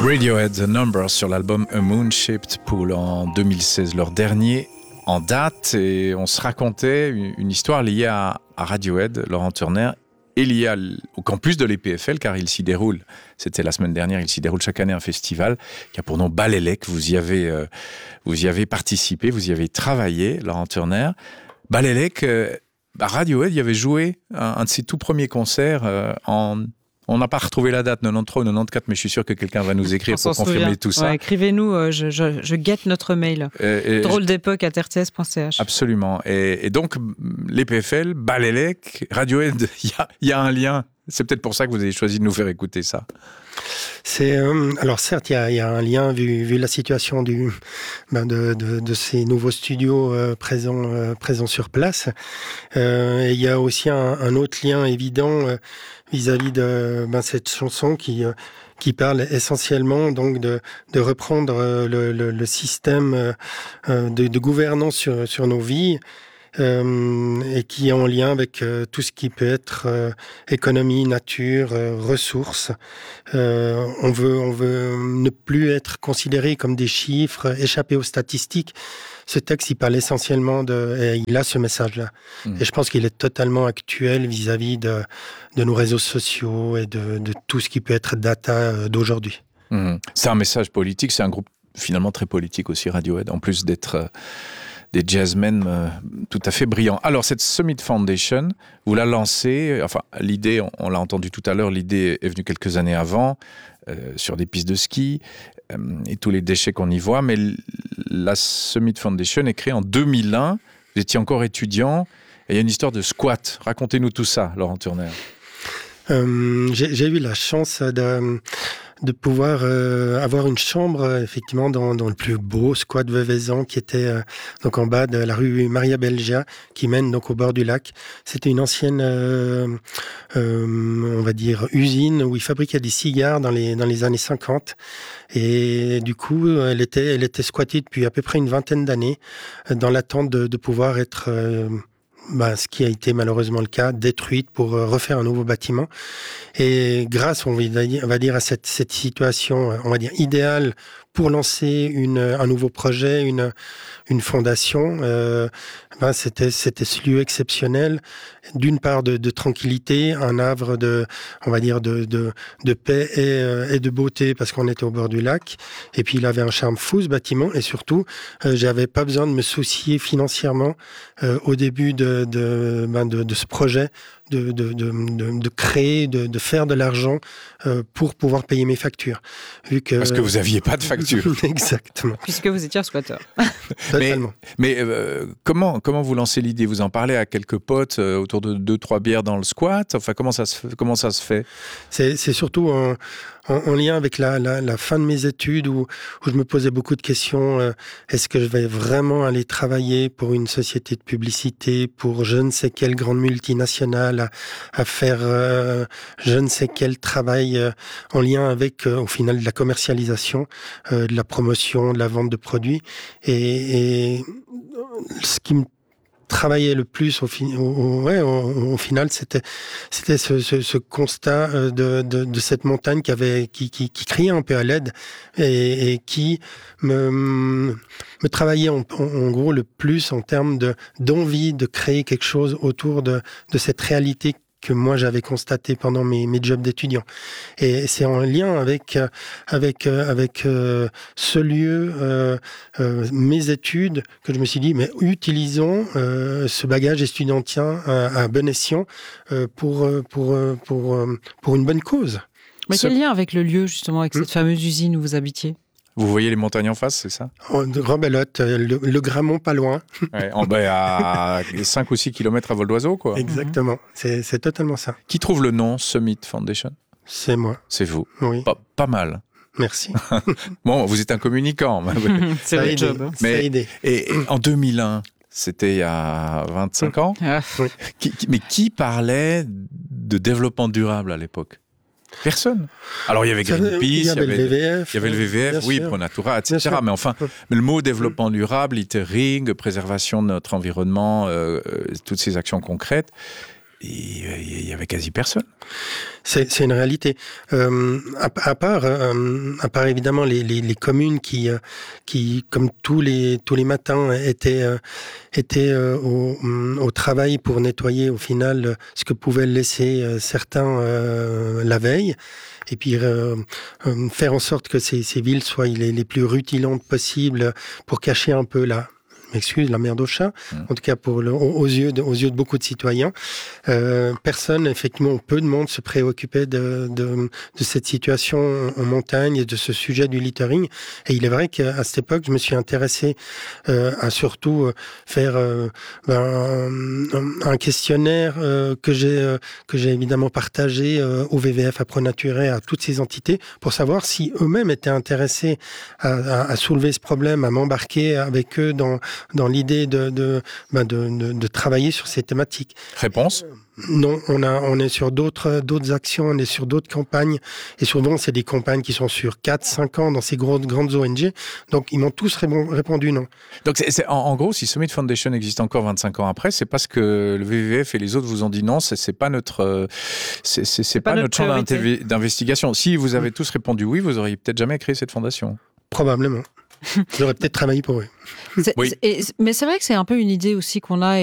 Radiohead, The Numbers sur l'album A Moon-Shaped Pool en 2016, leur dernier en date. Et on se racontait une histoire liée à Radiohead, Laurent Turner, et liée au campus de l'EPFL, car il s'y déroule, c'était la semaine dernière, il s'y déroule chaque année un festival qui a pour nom Balélec. Vous y avez participé, vous y avez travaillé, Laurent Turner. Balélec, Radiohead y avait joué un de ses tout premiers concerts on n'a pas retrouvé la date, 93 ou 94, mais je suis sûr que quelqu'un va nous écrire pour confirmer tout ça. Ouais, écrivez-nous, je guette notre mail. Drôle d'époque @rts.ch. Absolument. Et donc, l'EPFL, Balélec, Radiohead, il y a un lien. C'est peut-être pour ça que vous avez choisi de nous faire écouter ça. Alors certes, il y a un lien vu la situation de ces nouveaux studios présents sur place. Et il y a aussi un autre lien évident vis-à-vis de cette chanson qui parle essentiellement donc de reprendre le système de gouvernance sur nos vies. Et qui est en lien avec tout ce qui peut être économie, nature, ressources. On veut ne plus être considéré comme des chiffres, échapper aux statistiques. Ce texte, il parle essentiellement et il a ce message-là. Et je pense qu'il est totalement actuel vis-à-vis de nos réseaux sociaux et de tout ce qui peut être data d'aujourd'hui. C'est un message politique, c'est un groupe finalement très politique aussi, Radiohead, en plus d'être des jazzmen tout à fait brillants. Alors, cette Summit Foundation, vous la lancez, enfin, l'idée, on l'a entendu tout à l'heure, l'idée est venue quelques années avant, sur des pistes de ski, et tous les déchets qu'on y voit, mais la Summit Foundation est créée en 2001, vous étiez encore étudiant, et il y a une histoire de squat. Racontez-nous tout ça, Laurent Turner. J'ai eu la chance de pouvoir avoir une chambre effectivement dans le plus beau squat Veuvezan qui était donc en bas de la rue Maria Belgia qui mène donc au bord du lac. C'était une ancienne on va dire usine où ils fabriquaient des cigares dans les années 50 et du coup elle était squattée depuis à peu près une vingtaine d'années dans l'attente de pouvoir être ce qui a été malheureusement le cas, détruite pour refaire un nouveau bâtiment. Et grâce, on va dire, à cette situation, on va dire, idéale pour lancer un nouveau projet, une fondation, c'était ce lieu exceptionnel, d'une part de tranquillité, un havre on va dire, de paix et de beauté, parce qu'on était au bord du lac, et puis il avait un charme fou, ce bâtiment, et surtout, j'avais pas besoin de me soucier financièrement au début de ce projet, de créer, de faire de l'argent pour pouvoir payer mes factures. Parce que vous n'aviez pas de facture. Exactement. Puisque vous étiez un squatteur. Totalement. Mais comment vous lancez l'idée ? Vous en parlez à quelques potes autour de 2-3 bières dans le squat ? Enfin, comment ça se fait ? C'est surtout en lien avec la fin de mes études où je me posais beaucoup de questions. Est-ce que je vais vraiment aller travailler pour une société de publicité, pour je ne sais quelle grande multinationale, à faire je ne sais quel travail en lien avec, au final, de la commercialisation, de la promotion, de la vente de produits. Et ce qui me travaillait le plus au final, c'était ce constat de cette montagne qui criait un peu à l'aide et qui me travaillait en gros le plus en termes d'envie de créer quelque chose autour de cette réalité que moi j'avais constaté pendant mes jobs d'étudiant. Et c'est en lien avec ce lieu, mes études, que je me suis dit, mais utilisons ce bagage étudiantien à bon escient pour une bonne cause. Mais quel lien avec le lieu, justement, avec cette fameuse usine où vous habitiez ? Vous voyez les montagnes en face, c'est ça ? De Rebelote, le Grammont pas loin. Ouais, à 5 ou 6 kilomètres à vol d'oiseau, quoi. Exactement, c'est totalement ça. Qui trouve le nom Summit Foundation ? C'est moi. C'est vous. Oui. Pas mal. Merci. Bon, vous êtes un communicant. C'est votre job. Ça a aidé. Et en 2001, c'était il y a 25 ans, oui. Mais qui parlait de développement durable à l'époque ? Personne. Alors, il y avait Greenpeace, il y avait le VVF, oui, ProNatura, etc. Mais enfin, le mot développement durable, littering, préservation de notre environnement, toutes ces actions concrètes, il y avait quasi personne. C'est une réalité. À part évidemment les communes qui comme tous les matins étaient au travail pour nettoyer au final ce que pouvaient laisser certains la veille. Et puis faire en sorte que ces villes soient les plus rutilantes possibles pour cacher un peu la merde au chat, en tout cas aux yeux de beaucoup de citoyens. Personne, effectivement, peu de monde se préoccupait de cette situation en montagne et de ce sujet du littering. Et il est vrai qu'à cette époque, je me suis intéressé à surtout faire un questionnaire que j'ai évidemment partagé au WWF, à ProNature, à toutes ces entités, pour savoir si eux-mêmes étaient intéressés à soulever ce problème, à m'embarquer avec eux dans l'idée de travailler sur ces thématiques. Réponse ? Non, on est sur d'autres actions, on est sur d'autres campagnes, et souvent c'est des campagnes qui sont sur 4-5 ans dans ces grandes ONG, donc ils m'ont tous répondu non. Donc en gros, si Summit Foundation existe encore 25 ans après, c'est parce que le WWF et les autres vous ont dit non, c'est pas notre champ d'investigation. Si vous avez tous répondu oui, vous auriez peut-être jamais créé cette fondation. Probablement. J'aurais peut-être travaillé pour eux. Mais c'est vrai que c'est un peu une idée aussi qu'on a